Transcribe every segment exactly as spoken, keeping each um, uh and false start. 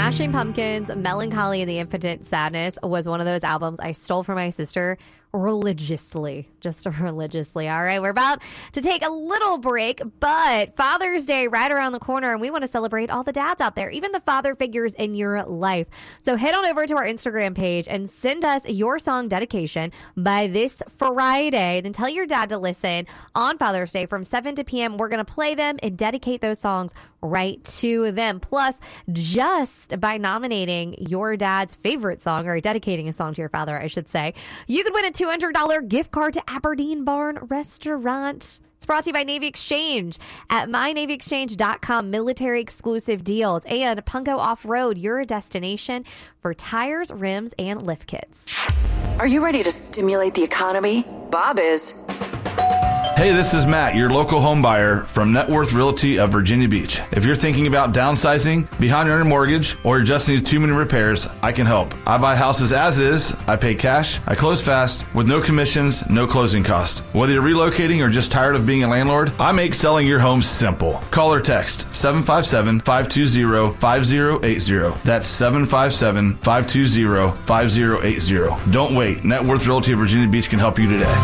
Smashing Pumpkins' Melancholy and the Infinite Sadness was one of those albums I stole from my sister religiously, just religiously. All right, we're about to take a little break, but Father's Day right around the corner, and we want to celebrate all the dads out there, even the father figures in your life. So head on over to our Instagram page and send us your song dedication by this Friday. Then tell your dad to listen on Father's Day from seven to p.m. We're going to play them and dedicate those songs right to them. Plus, just by nominating your dad's favorite song, or dedicating a song to your father, I should say, you could win a two hundred dollars gift card to Aberdeen Barn Restaurant. It's brought to you by Navy Exchange at my navy exchange dot com. Military exclusive deals. And Punko Off-Road, your destination for tires, rims, and lift kits. Are you ready to stimulate the economy? Bob is. Hey, this is Matt, your local home buyer from Net Worth Realty of Virginia Beach. If you're thinking about downsizing, behind on your mortgage, or you just need too many repairs, I can help. I buy houses as is, I pay cash, I close fast, with no commissions, no closing cost. Whether you're relocating or just tired of being a landlord, I make selling your home simple. Call or text seven five seven, five two zero, five zero eight zero. That's seven five seven, five two zero, five zero eight zero. Don't wait. Net Worth Realty of Virginia Beach can help you today.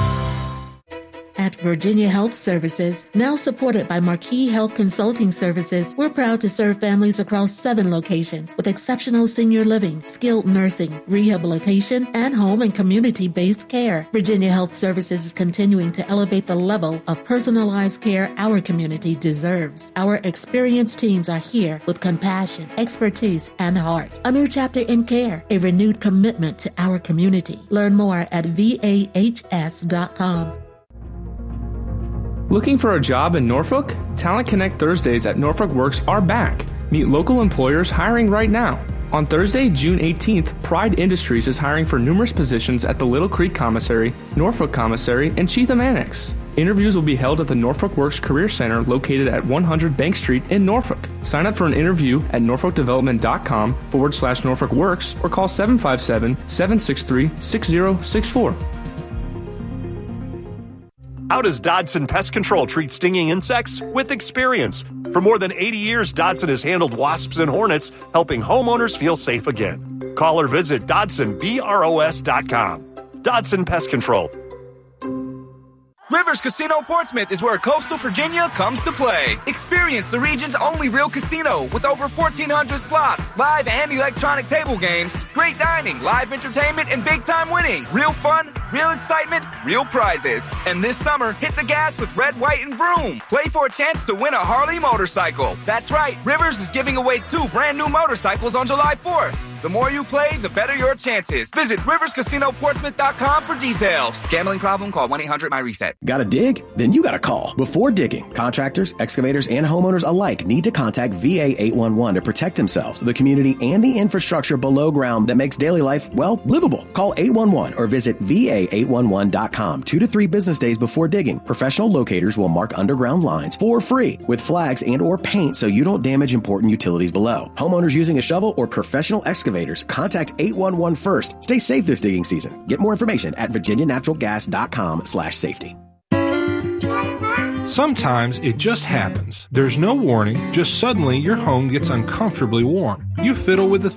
At Virginia Health Services, now supported by Marquis Health Consulting Services, we're proud to serve families across seven locations with exceptional senior living, skilled nursing, rehabilitation, and home and community-based care. Virginia Health Services is continuing to elevate the level of personalized care our community deserves. Our experienced teams are here with compassion, expertise, and heart. A new chapter in care, a renewed commitment to our community. Learn more at V A H S dot com. Looking for a job in Norfolk? Talent Connect Thursdays at Norfolk Works are back. Meet local employers hiring right now. On Thursday, June eighteenth, Pride Industries is hiring for numerous positions at the Little Creek Commissary, Norfolk Commissary, and Cheatham Annex. Interviews will be held at the Norfolk Works Career Center located at one hundred Bank Street in Norfolk. Sign up for an interview at norfolkdevelopment.com forward slash Norfolk Works or call seven five seven, seven six three, six zero six four. How does Dodson Pest Control treat stinging insects? With experience. For more than eighty years, Dodson has handled wasps and hornets, helping homeowners feel safe again. Call or visit Dodson Bros dot com. Dodson Pest Control. Rivers Casino Portsmouth is where coastal Virginia comes to play. Experience the region's only real casino with over fourteen hundred slots, live and electronic table games, great dining, live entertainment, and big-time winning. Real fun, real excitement, real prizes. And this summer, hit the gas with Red, White, and Vroom. Play for a chance to win a Harley motorcycle. That's right, Rivers is giving away two brand new motorcycles on July fourth. The more you play, the better your chances. Visit rivers casino portsmouth dot com for details. Gambling problem? Call one eight hundred my reset. Got to dig? Then you got to call. Before digging, contractors, excavators, and homeowners alike need to contact V A eight one one to protect themselves, the community, and the infrastructure below ground that makes daily life, well, livable. Call eight one one or visit V A eight one one dot com two to three business days before digging. Professional locators will mark underground lines for free with flags and or paint so you don't damage important utilities below. Homeowners using a shovel or professional excavators, contact eight one one first. Stay safe this digging season. Get more information at virginia natural gas dot com slash safety. Sometimes it just happens. There's no warning, just suddenly your home gets uncomfortably warm. You fiddle with the